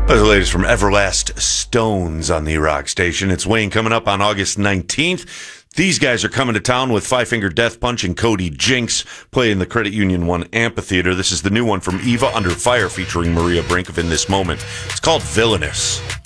The latest from Everlast Stones on the Rock Station. It's Wayne coming up on August 19th. These guys are coming to town with Five Finger Death Punch and Cody Jinks playing the Credit Union 1 Amphitheater. This is the new one from Eva Under Fire featuring Maria Brink of In This Moment. It's called Villainous.